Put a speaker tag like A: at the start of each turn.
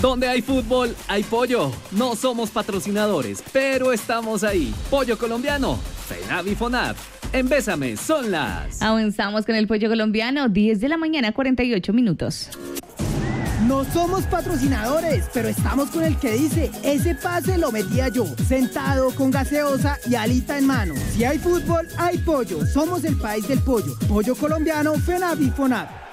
A: Donde hay fútbol, hay pollo. No somos patrocinadores, pero estamos ahí. Pollo colombiano, FENAV y FONAV. En Bésame son las...
B: Avanzamos con el pollo colombiano, 10 de la mañana, 48 minutos.
C: No somos patrocinadores, pero estamos con el que dice, ese pase lo metía yo, sentado con gaseosa y alita en mano. Si hay fútbol, hay pollo. Somos el país del pollo. Pollo colombiano, FENAV y FONAV.